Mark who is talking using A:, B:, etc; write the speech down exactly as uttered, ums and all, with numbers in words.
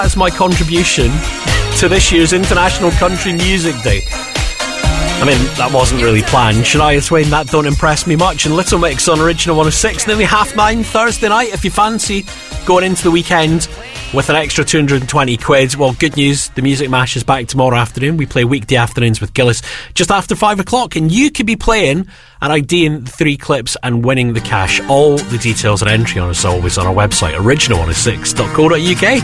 A: That's my contribution to this year's International Country Music Day. I mean, that wasn't really planned. Shania Twain, That Don't Impress Me Much, and Little Mix on Original one oh six. Nearly half nine Thursday night. If you fancy going into the weekend with an extra two hundred twenty quid, well, good news, the Music Mash is back tomorrow afternoon. We play weekday afternoons with Gillis just after five o'clock, and you could be playing and IDing the three clips and winning the cash. All the details and entry on us always on our website, original one oh six dot co dot uk.